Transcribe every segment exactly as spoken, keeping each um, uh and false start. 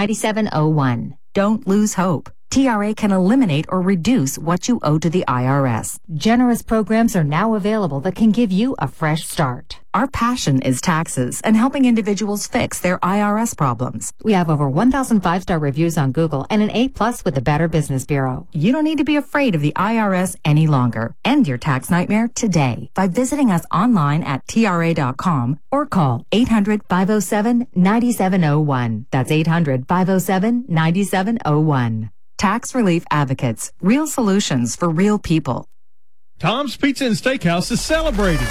nine seven zero one. Don't lose hope. T R A can eliminate or reduce what you owe to the I R S. Generous programs are now available that can give you a fresh start. Our passion is taxes and helping individuals fix their I R S problems. We have over one thousand five-star reviews on Google and an A plus with the Better Business Bureau. You don't need to be afraid of the I R S any longer. End your tax nightmare today by visiting us online at T R A dot com or call eight hundred, five oh seven, nine seven zero one. That's eight hundred, five oh seven, nine seven zero one. Tax Relief Advocates. Real solutions for real people. Tom's Pizza and Steakhouse is celebrating.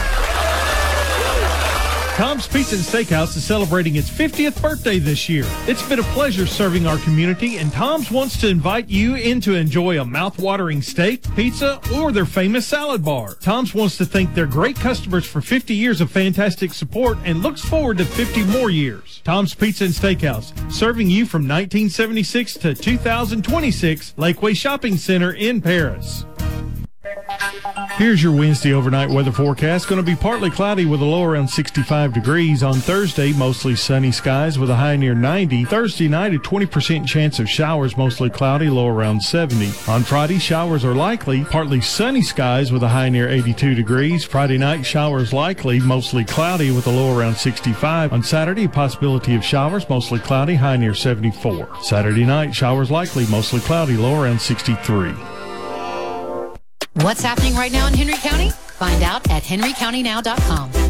Tom's Pizza and Steakhouse is celebrating its fiftieth birthday this year. It's been a pleasure serving our community, and Tom's wants to invite you in to enjoy a mouth-watering steak, pizza, or their famous salad bar. Tom's wants to thank their great customers for fifty years of fantastic support and looks forward to fifty more years. Tom's Pizza and Steakhouse, serving you from nineteen seventy-six to two thousand twenty-six, Lakeway Shopping Center in Paris. Here's your Wednesday overnight weather forecast. Going to be partly cloudy with a low around sixty-five degrees. On Thursday, mostly sunny skies with a high near ninety. Thursday night, a twenty percent chance of showers, mostly cloudy, low around seventy. On Friday, showers are likely, partly sunny skies with a high near eighty-two degrees. Friday night, showers likely, mostly cloudy with a low around sixty-five. On Saturday, possibility of showers, mostly cloudy, high near seventy-four. Saturday night, showers likely, mostly cloudy, low around sixty-three. What's happening right now in Henry County? Find out at henry county now dot com.